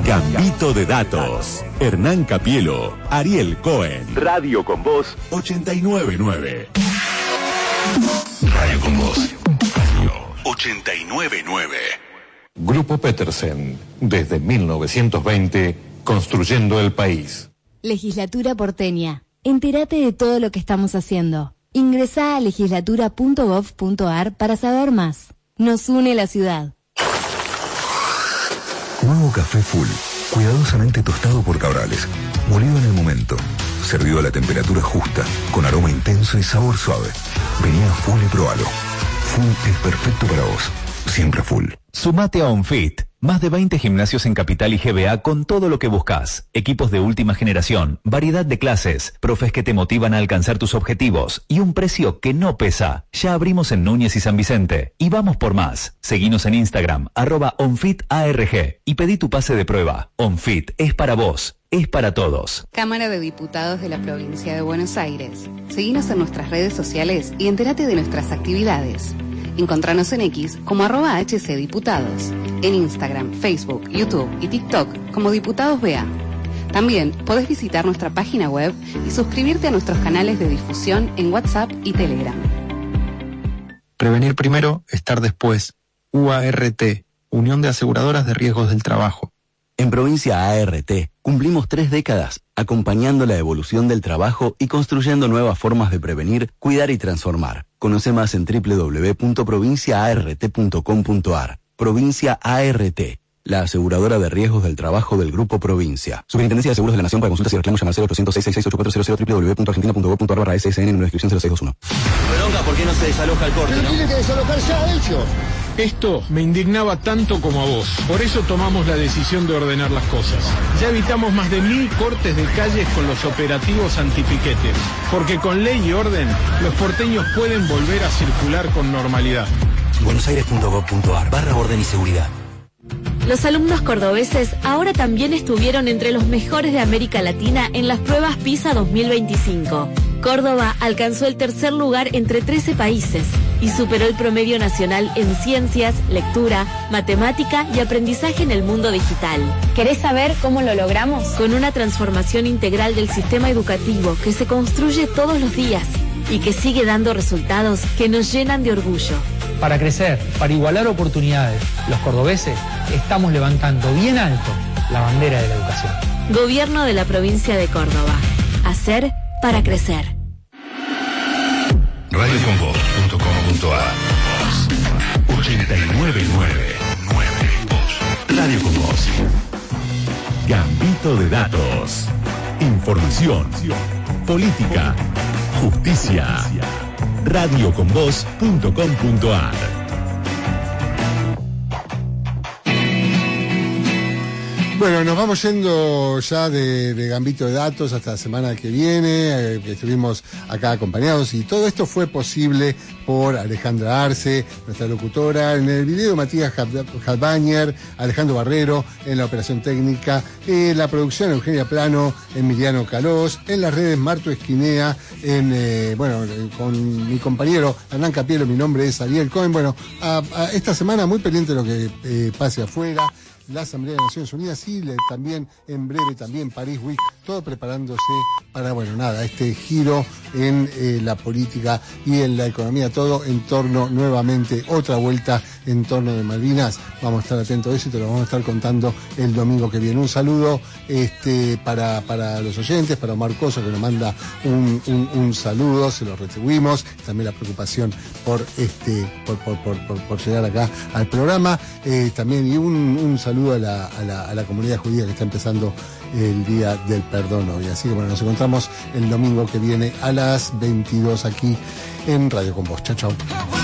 Gambito de Datos. Hernán Capielo, Ariel Cohen. Radio con Voz 899. Radio con Voz. Radio 899. Grupo Petersen, desde 1920, construyendo el país. Legislatura porteña. Entérate de todo lo que estamos haciendo. Ingresá a legislatura.gov.ar para saber más. Nos une la ciudad. Nuevo café Full, cuidadosamente tostado por Cabrales, molido en el momento, servido a la temperatura justa, con aroma intenso y sabor suave. Vení a Full y probalo. Full es perfecto para vos, siempre Full. Sumate a OnFit. Más de 20 gimnasios en Capital y GBA con todo lo que buscas. Equipos de última generación, variedad de clases, profes que te motivan a alcanzar tus objetivos y un precio que no pesa. Ya abrimos en Núñez y San Vicente. Y vamos por más. Seguinos en Instagram, @OnFitARG y pedí tu pase de prueba. OnFit es para vos. Es para todos. Cámara de Diputados de la Provincia de Buenos Aires. Seguinos en nuestras redes sociales y entérate de nuestras actividades. Encontranos en X como @HCDiputados, en Instagram, Facebook, YouTube y TikTok como Diputados BA. También podés visitar nuestra página web y suscribirte a nuestros canales de difusión en WhatsApp y Telegram. Prevenir primero, estar después. UART, Unión de Aseguradoras de Riesgos del Trabajo. En Provincia ART cumplimos 3 décadas acompañando la evolución del trabajo y construyendo nuevas formas de prevenir, cuidar y transformar. Conoce más en www.provinciaart.com.ar. Provincia ART, la aseguradora de riesgos del trabajo del Grupo Provincia. Superintendencia de Seguros de la Nación. Para consultas y reclamos llama al 0800-666-8400 www.argentina.gov.ar/SSN en nuestra inscripción 0621. Bronca, ¿por qué no se desaloja el corte, no? Tiene que desalojar ya ellos. Esto me indignaba tanto como a vos. Por eso tomamos la decisión de ordenar las cosas. Ya evitamos más de 1000 cortes de calles con los operativos antipiquete. Porque con ley y orden, los porteños pueden volver a circular con normalidad. buenosaires.gov.ar/orden y seguridad. Los alumnos cordobeses ahora también estuvieron entre los mejores de América Latina en las pruebas PISA 2025. Córdoba alcanzó el tercer lugar entre 13 países y superó el promedio nacional en ciencias, lectura, matemática y aprendizaje en el mundo digital. ¿Querés saber cómo lo logramos? Con una transformación integral del sistema educativo que se construye todos los días y que sigue dando resultados que nos llenan de orgullo. Para crecer, para igualar oportunidades, los cordobeses estamos levantando bien alto la bandera de la educación. Gobierno de la provincia de Córdoba. Hacer para crecer. Radioconvoz.com.ar 899. Radio con Voz. Gambito de Datos. Información. Política. Justicia. Radioconvoz.com.ar. Bueno, nos vamos yendo ya de Gambito de Datos hasta la semana que viene, que estuvimos acá acompañados, y todo esto fue posible por Alejandra Arce, nuestra locutora, en el video Matías Hadbañer, Alejandro Barrero en la operación técnica, la producción Eugenia Plano, Emiliano Calós, en las redes Marto Esquinea, con mi compañero Hernán Capielo. Mi nombre es Ariel Cohen. Bueno, a esta semana muy pendiente de lo que pase afuera, la Asamblea de Naciones Unidas y también en breve también París Week, todo preparándose para, este giro en la política y en la economía, todo en torno nuevamente, otra vuelta en torno de Malvinas. Vamos a estar atentos a eso y te lo vamos a estar contando el domingo que viene. Un saludo para los oyentes, para Omar Coso, que nos manda un saludo, se lo retribuimos, también la preocupación por llegar acá al programa, también, y un saludo a la comunidad judía que está empezando el Día del Perdón hoy. Así que nos encontramos el domingo que viene a las 22 aquí en Radio con Voz. Chao, chao.